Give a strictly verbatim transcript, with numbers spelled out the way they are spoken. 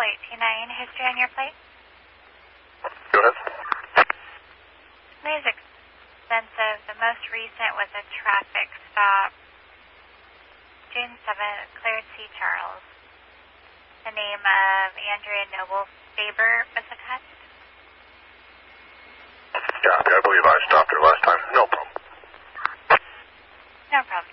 eight two nine. History on your plate? Go ahead. These expensive. The most recent was a traffic stop. June seventh, Clarence C. Charles. The name of Andrea Noble Faber was attached. Yeah, I believe I stopped her last time. No problem. No problem.